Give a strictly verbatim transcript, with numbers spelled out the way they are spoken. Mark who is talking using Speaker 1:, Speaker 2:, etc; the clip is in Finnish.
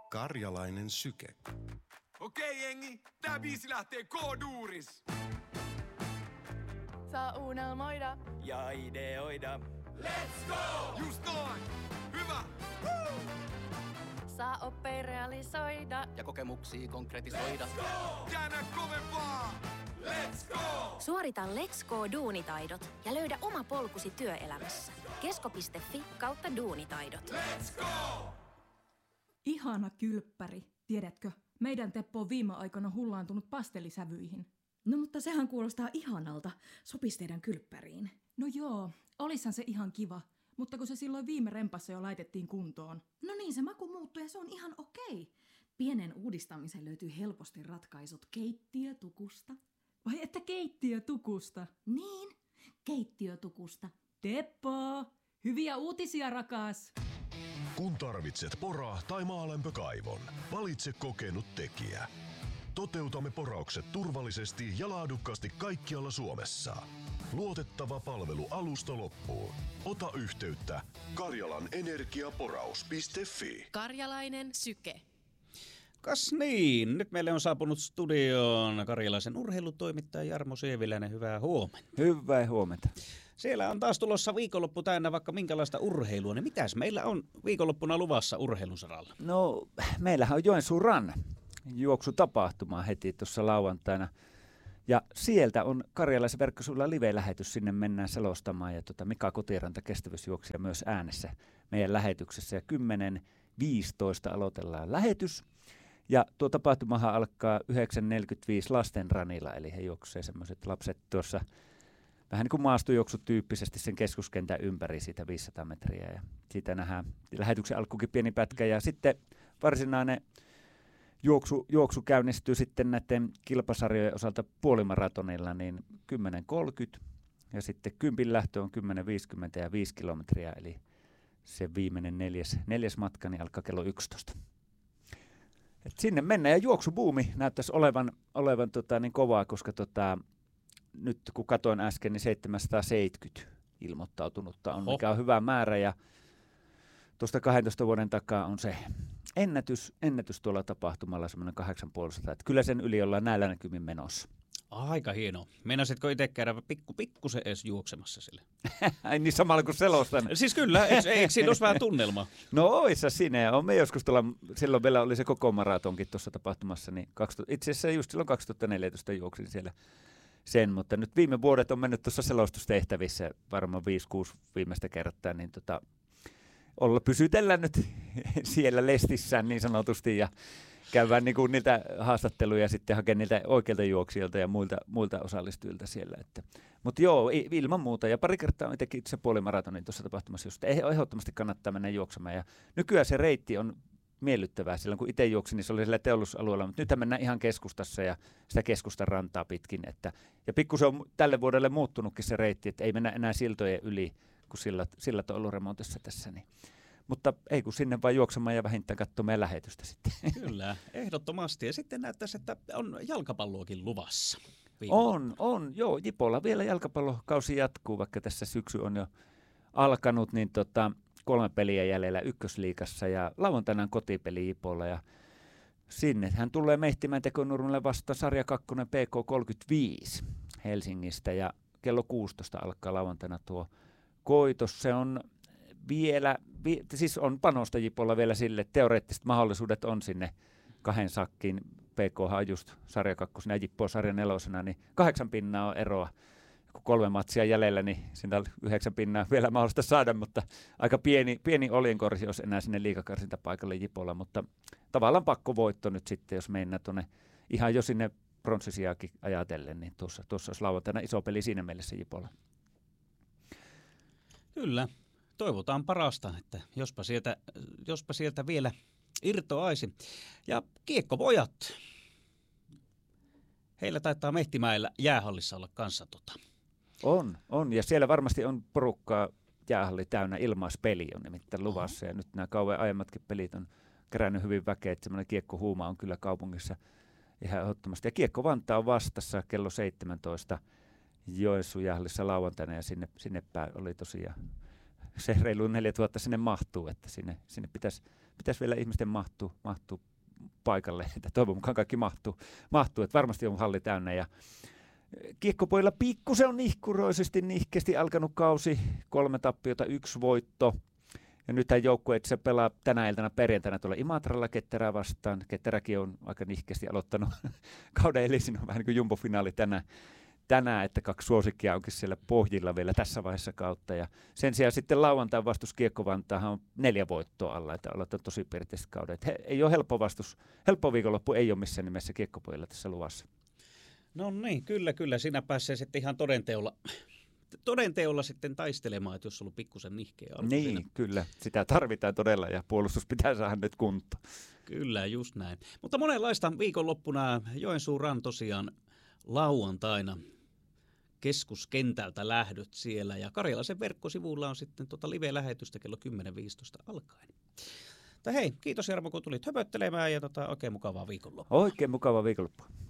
Speaker 1: Karjalainen syke.
Speaker 2: Okei jengi, tää biisi lähtee K-duuris.
Speaker 3: Saa unelmoida
Speaker 4: ja ideoida.
Speaker 2: Let's go! Just noin! Hyvä! Woo!
Speaker 3: saa oppia realisoida
Speaker 4: ja kokemuksia konkretisoida.
Speaker 2: Let's go! Käännä kovempaa! Let's go!
Speaker 5: Suorita Let's Go-duunitaidot ja löydä oma polkusi työelämässä. kesko piste fi kautta duunitaidot.
Speaker 2: Let's go!
Speaker 6: Ihana kylppäri, tiedätkö? Meidän Teppo on viime aikoina hullaantunut pastelisävyihin.
Speaker 7: No mutta sehän kuulostaa ihanalta. Sopisi teidän kylppäriin.
Speaker 6: No joo, olishan se ihan kiva. Mutta kun se silloin viime rempassa jo laitettiin kuntoon.
Speaker 7: No niin, se maku muuttuu ja se on ihan okei. Pienen uudistamiseen löytyy helposti ratkaisut keittiötukusta.
Speaker 6: Vai että keittiötukusta?
Speaker 7: Niin, keittiötukusta.
Speaker 6: Teppo, hyviä uutisia rakas!
Speaker 8: Kun tarvitset pora- tai maalämpökaivon, valitse kokenut tekijä. Toteutamme poraukset turvallisesti ja laadukkaasti kaikkialla Suomessa. Luotettava palvelu alusta loppuun. Ota yhteyttä karjalanenergiaporaus piste fi.
Speaker 5: Karjalainen syke.
Speaker 9: Kas niin, nyt meille on saapunut studioon karjalaisen urheilutoimittaja Jarmo Sieviläinen. Hyvää huomenta.
Speaker 10: Hyvää huomenta.
Speaker 9: Siellä on taas tulossa viikonloppu täynnä vaikka minkälaista urheilua. Niin mitäs meillä on viikonloppuna luvassa urheilun saralla?
Speaker 10: No, meillähän on Joensuun Run juoksutapahtuma heti tuossa lauantaina. Ja sieltä on Karjalaisen verkkosuulla live-lähetys, sinne mennään selostamaan. Ja tota Mika Kotiranta, kestävyysjuoksija, myös äänessä meidän lähetyksessä. Ja kymmenen viisitoista aloitellaan lähetys. Ja tuo tapahtumahan alkaa yhdeksän neljäkymmentäviisi lasten ranilla, eli he juoksevat semmoiset lapset tuossa vähän niin kuin maastojuoksutyyppisesti sen keskuskentän ympäri siitä viisisataa metriä. Ja siitä nähdään lähetyksen alkukin pieni pätkä. Ja sitten varsinainen juoksu, juoksu käynnistyy sitten näiden kilpasarjojen osalta puolimaratonilla niin kymmenen kolmekymmentä. Ja sitten kympin lähtö on kymmenen viisikymmentä ja viisi kilometriä, eli se viimeinen neljäs, neljäs matka niin alkaa kello yksitoista. Et sinne mennään ja juoksubuumi näyttäisi olevan, olevan tota, niin kovaa, koska tota, nyt kun katoin äsken, niin seitsemänsataaseitsemänkymmentä ilmoittautunutta on, mikä on hyvä määrä. Ja tuosta kahdentoista vuoden takaa on se ennätys, ennätys tuolla tapahtumalla, semmoinen kahdeksansataa. Että kyllä sen yli ollaan näillä näkymin menossa.
Speaker 9: Aika hienoa. Meinasitko itse käydä pikku, pikkusen edes juoksemassa sille?
Speaker 10: Ai niin samalla kuin selostan.
Speaker 9: Siis kyllä, eikö, eikö siinä olisi vähän tunnelma?
Speaker 10: No oissa sinne. On me joskus tuolla, silloin vielä oli se koko maratonkin tuossa tapahtumassa. Niin kaksituhatta, itse asiassa just silloin kaksituhattaneljätoista juoksin siellä sen, mutta nyt viime vuodet on mennyt tuossa selostustehtävissä varmaan viisi kuusi viimeistä kertaa, niin tota, olla pysytellään nyt siellä lestissään niin sanotusti ja käydään niinku niitä haastatteluja sitten hakemaan niiltä oikeilta juoksijoilta ja muilta, muilta osallistujilta siellä. Mutta joo, ilman muuta. Ja pari kertaa on itsekin itse puolimaratonin tuossa tapahtumassa, just ehdottomasti kannattaa mennä juoksemaan. Ja nykyään se reitti on miellyttävää. Silloin kun itse juoksin, niin se oli sillä teollisuusalueella, mutta nyt mennään ihan keskustassa ja sitä keskustan rantaa pitkin. Että, ja pikkusen on tälle vuodelle muuttunutkin se reitti, että ei mennä enää siltojen yli, kun sillat, sillat on ollut remontissa tässä. Niin. Mutta ei kun sinne vaan juoksemaan ja vähintään katsomaan meidän lähetystä sitten.
Speaker 9: Kyllä, ehdottomasti. Ja sitten näyttäisi, että on jalkapalloakin luvassa.
Speaker 10: On, on. Joo, Jipolla vielä jalkapallokausi jatkuu, vaikka tässä syksy on jo alkanut, niin tota, kolme peliä jäljellä ykkösliigassa ja lauantaina on kotipeli Jipolla. Ja sinne hän tulee Mehtimään Tekonurmelle vasta sarja kakkonen P K kolmekymmentäviisi Helsingistä ja kello kuusitoista alkaa lauantaina tuo koitos. Se on vielä, vi, siis on panosta Jipolla vielä sille, teoreettiset mahdollisuudet on sinne kahden sakkiin. P K on just sarja kakkosena ja Jippo on sarja nelosena, niin kahdeksan pinnaa on eroa. Kun kolme matsia jäljellä, niin siinä yhdeksän pinnaa vielä mahdollista saada, mutta aika pieni, pieni oljenkorsi, jos enää sinne liigakarsintapaikalle Jipolla, mutta tavallaan pakkovoitto nyt sitten, jos mennään tuonne ihan jo sinne pronssisiakin ajatellen, niin tuossa, tuossa olisi lauantaina iso peli siinä mielessä Jipolla.
Speaker 9: Kyllä. Toivotaan parasta, että jospa sieltä, jospa sieltä vielä irtoaisi. Ja kiekkopojat, heillä taitaa Mehtimäellä jäähallissa olla kanssa tota.
Speaker 10: On, on. Ja siellä varmasti on porukkaa jäähalli täynnä, ilmaispeli on nimittäin luvassa. Ja nyt nämä kauan aiemmatkin pelit on kerännyt hyvin väkeä, että semmoinen kiekkohuuma on kyllä kaupungissa ihan ehdottomasti. Ja Kiekko Vantaa on vastassa kello seitsemäntoista Joensuun jäähallissa lauantaina ja sinne, sinne päin oli tosiaan se reilu neljätuhatta sinne mahtuu, että sinne, sinne pitäisi, pitäisi vielä ihmisten mahtua, mahtua paikalle, että toivon mukaan kaikki mahtuu, mahtuu, että varmasti on halli täynnä. Ja Kiekkopojilla pikkusen on nihkuroisesti, nihkeästi alkanut kausi, kolme tappiota, yksi voitto. Ja nythän joukkueet se pelaa tänä iltana perjantaina tuolla Imatralla Ketterää vastaan. Ketteräkin on aika nihkeästi aloittanut kauden, eli siinä on vähän niin kuin jumbofinaali tänään, tänään, että kaksi suosikkia onkin siellä pohjilla vielä tässä vaiheessa kautta. Ja sen sijaan sitten lauantain vastus Kiekko-Vantaahan on neljä voittoa alla, että aloittaa tosi perinteisesti kauden. He, ei ole helppo vastus, helppo viikonloppu ei ole missään nimessä Kiekkopojilla tässä luvassa.
Speaker 9: No niin, kyllä, kyllä. Siinä pääsee sitten ihan todenteolla, todenteolla sitten taistelemaan, että jos on ollut pikkusen nihkeä alku.
Speaker 10: Niin,
Speaker 9: siinä.
Speaker 10: kyllä. Sitä tarvitaan todella ja puolustus pitää saada nyt kuntoon.
Speaker 9: Kyllä, just näin. Mutta monenlaista viikonloppuna Joensuun Ran tosiaan lauantaina keskuskentältä lähdöt siellä. Ja Karjalaisen verkkosivuilla on sitten tuota live-lähetystä kello kymmenen viisitoista alkaen. Mutta hei, kiitos Jarmo, kun tulit höpöttelemään ja tota, oikein mukavaa viikonloppua.
Speaker 10: Oikein mukavaa viikonloppua.